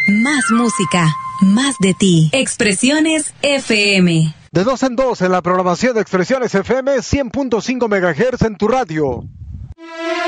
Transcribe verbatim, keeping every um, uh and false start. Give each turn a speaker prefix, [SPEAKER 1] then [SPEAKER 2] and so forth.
[SPEAKER 1] Más música, más de ti. Expresiones F M.
[SPEAKER 2] De dos en dos en la programación de Expresiones F M, cien punto cinco megahertz en tu radio.